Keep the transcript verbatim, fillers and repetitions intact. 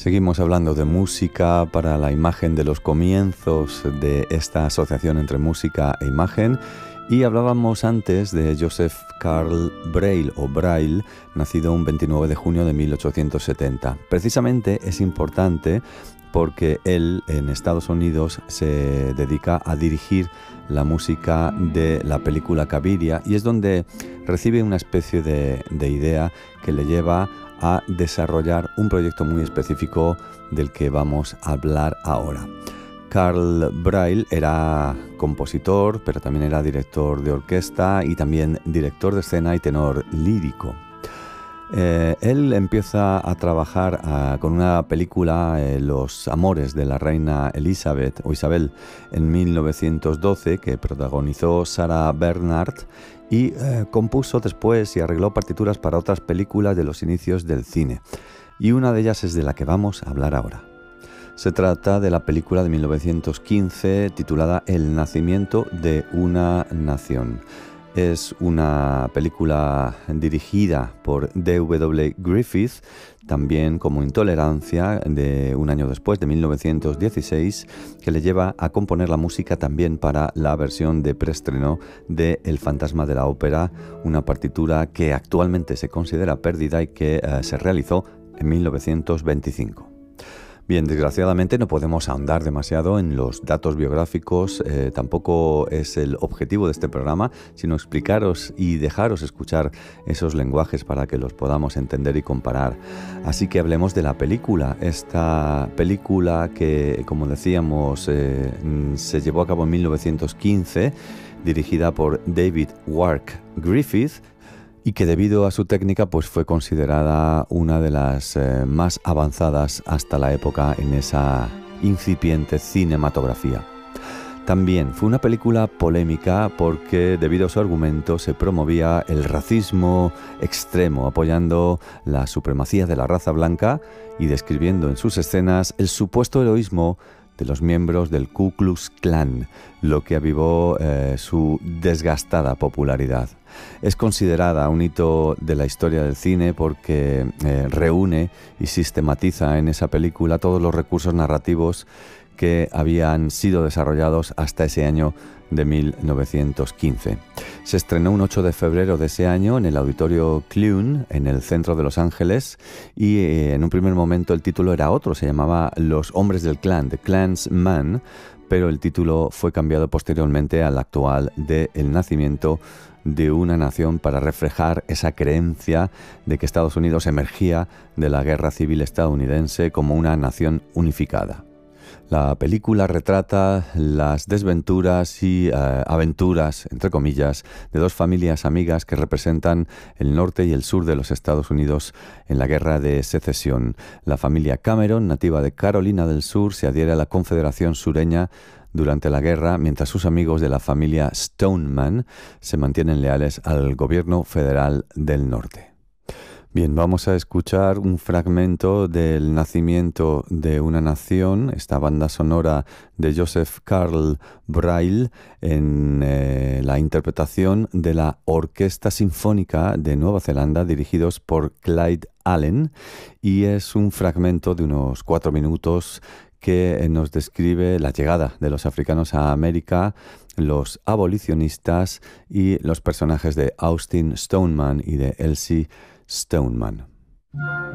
Seguimos hablando de música para la imagen de los comienzos de esta asociación entre música e imagen, y hablábamos antes de Joseph Carl Braille o Braille, nacido un veintinueve de junio de mil ochocientos setenta. Precisamente es importante porque él en Estados Unidos se dedica a dirigir la música de la película Cabiria, y es donde recibe una especie de, de idea que le lleva a desarrollar un proyecto muy específico del que vamos a hablar ahora. Carl Braille era compositor, pero también era director de orquesta y también director de escena y tenor lírico. Eh, él empieza a trabajar uh, con una película, eh, Los amores de la reina Elizabeth o Isabel, en mil novecientos doce, que protagonizó Sarah Bernhardt, y eh, compuso después y arregló partituras para otras películas de los inicios del cine. Y una de ellas es de la que vamos a hablar ahora. Se trata de la película de mil novecientos quince titulada El nacimiento de una nación. Es una película dirigida por D W Griffith, también como Intolerancia, de un año después, de mil novecientos dieciséis, que le lleva a componer la música también para la versión de preestreno de El fantasma de la ópera, una partitura que actualmente se considera perdida y que eh, se realizó en mil novecientos veinticinco. Bien, desgraciadamente no podemos ahondar demasiado en los datos biográficos, eh, tampoco es el objetivo de este programa, sino explicaros y dejaros escuchar esos lenguajes para que los podamos entender y comparar. Así que hablemos de la película, esta película que, como decíamos, eh, se llevó a cabo en mil novecientos quince, dirigida por David Wark Griffith, y que debido a su técnica pues fue considerada una de las eh, más avanzadas hasta la época en esa incipiente cinematografía. También fue una película polémica porque debido a su argumento se promovía el racismo extremo, apoyando la supremacía de la raza blanca y describiendo en sus escenas el supuesto heroísmo de los miembros del Ku Klux Klan, lo que avivó eh, su desgastada popularidad. Es considerada un hito de la historia del cine porque eh, reúne y sistematiza en esa película todos los recursos narrativos que habían sido desarrollados hasta ese año de mil novecientos quince. Se estrenó un ocho de febrero de ese año en el Auditorio Clune, en el centro de Los Ángeles, y eh, en un primer momento el título era otro, se llamaba Los hombres del Klan, The Klansman, pero el título fue cambiado posteriormente al actual de El nacimiento de una nación, para reflejar esa creencia de que Estados Unidos emergía de la guerra civil estadounidense como una nación unificada. La película retrata las desventuras y eh, aventuras, entre comillas, de dos familias amigas que representan el norte y el sur de los Estados Unidos en la guerra de secesión. La familia Cameron, nativa de Carolina del Sur, se adhiere a la Confederación Sureña durante la guerra, mientras sus amigos de la familia Stoneman se mantienen leales al gobierno federal del norte. Bien, vamos a escuchar un fragmento del nacimiento de una nación, esta banda sonora de Joseph Carl Braille, en eh, la interpretación de la Orquesta Sinfónica de Nueva Zelanda, dirigidos por Clyde Allen, y es un fragmento de unos cuatro minutos que nos describe la llegada de los africanos a América, los abolicionistas y los personajes de Austin Stoneman y de Elsie Stoneman.